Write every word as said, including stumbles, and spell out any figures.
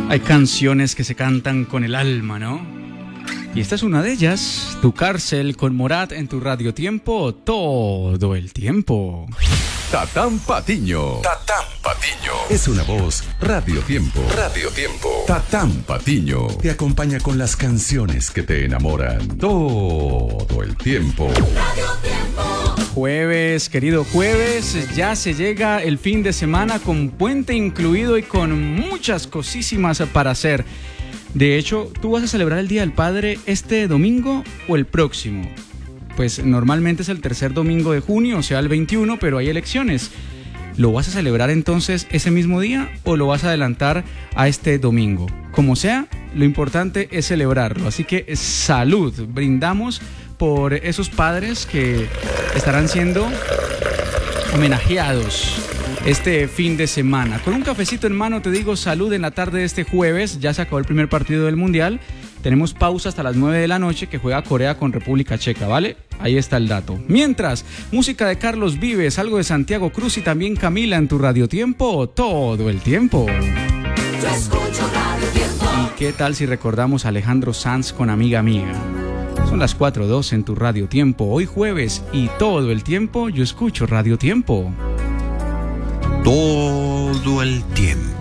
Hay canciones que se cantan con el alma, ¿no? Y esta es una de ellas, Tu Cárcel con Morat en tu Radio Tiempo todo el tiempo. Tatán Patiño. Tatán Patiño. Es una voz Radio Tiempo. Radio Tiempo. Tatán Patiño te acompaña con las canciones que te enamoran todo el tiempo. Radio Tiempo. Jueves, querido jueves, ya se llega el fin de semana con puente incluido y con muchas cosísimas para hacer. De hecho, ¿tú vas a celebrar el Día del Padre este domingo o el próximo? Pues normalmente es el tercer domingo de junio, o sea el veintiuno, pero hay elecciones. ¿Lo vas a celebrar entonces ese mismo día o lo vas a adelantar a este domingo? Como sea, lo importante es celebrarlo. Así que salud, brindamos por esos padres que estarán siendo homenajeados este fin de semana. Con un cafecito en mano te digo salud en la tarde de este jueves. Ya se acabó el primer partido del Mundial. Tenemos pausa hasta las nueve de la noche que juega Corea con República Checa, ¿vale? Ahí está el dato. Mientras, música de Carlos Vives, algo de Santiago Cruz y también Camila en tu Radio Tiempo todo el tiempo. Yo escucho Radio Tiempo. ¿Y qué tal si recordamos a Alejandro Sanz con Amiga Amiga? Son las cuatro dos en tu Radio Tiempo, hoy jueves y todo el tiempo yo escucho Radio Tiempo. Todo el tiempo.